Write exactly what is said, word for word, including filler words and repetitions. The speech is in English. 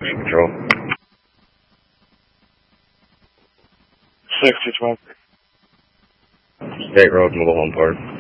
Control. six two twelve. State Road, Mobile Home Park.